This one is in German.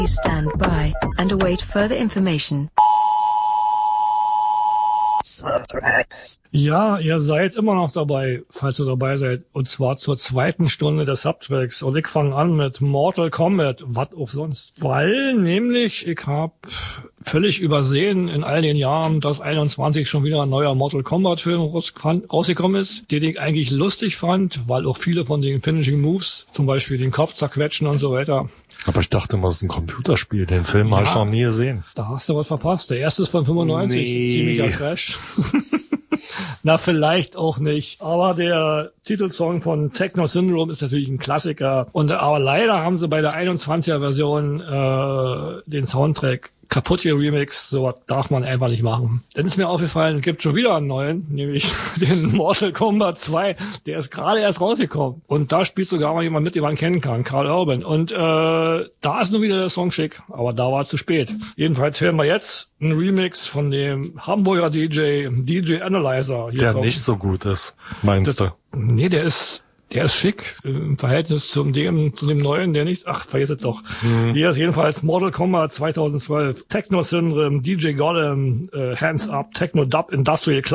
Please stand by and await further information. Ja, ihr seid immer noch dabei, falls ihr dabei seid. Und zwar zur zweiten Stunde des Subtracks. Und ich fange an mit Mortal Kombat, was auch sonst. Weil nämlich ich habe völlig übersehen in all den Jahren, dass 21 schon wieder ein neuer Mortal Kombat Film rausgekommen ist, den ich eigentlich lustig fand, weil auch viele von den Finishing Moves, zum Beispiel den Kopf zerquetschen und so weiter. Aber ich dachte immer, es ist ein Computerspiel. Den Film habe ich noch nie gesehen. Da hast du was verpasst. Der erste ist von 95. Nee. Ziemlicher Crash. Na, vielleicht auch nicht. Aber der Titelsong von Techno Syndrome ist natürlich ein Klassiker. Aber leider haben sie bei der 21er-Version den Soundtrack kaputt geremixed. So darf man einfach nicht machen. Dann ist mir aufgefallen, es gibt schon wieder einen neuen, nämlich den Mortal Kombat 2. Der ist gerade erst rausgekommen. Und da spielt sogar mal jemand mit, den man kennen kann, Karl Urban. Und da ist nur wieder der Song schick, aber da war es zu spät. Jedenfalls hören wir jetzt einen Remix von dem Hamburger DJ Analyzer. Der nicht so gut ist, meinst du? Nee, der ist schick im Verhältnis zu dem neuen, der nicht. Ach, vergiss es doch. Hier ist jedenfalls Mortal Kombat 2012, Techno Syndrome, DJ Golem, Hands Up, Techno Dub Industrial